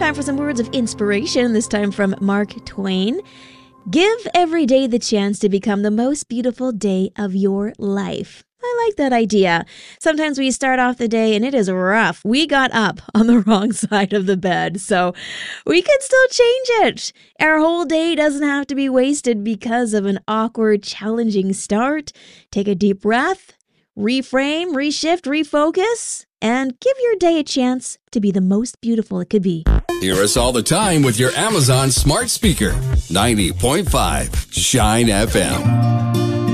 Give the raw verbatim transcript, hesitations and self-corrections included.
time for some words of inspiration, this time from Mark Twain. Give every day the chance to become the most beautiful day of your life. I like that idea. Sometimes we start off the day and it is rough. We got up on the wrong side of the bed, so we can still change it. Our whole day doesn't have to be wasted because of an awkward, challenging start. Take a deep breath, reframe, reshift, refocus, and give your day a chance to be the most beautiful it could be. Hear us all the time with your Amazon smart speaker. ninety point five Shine F M.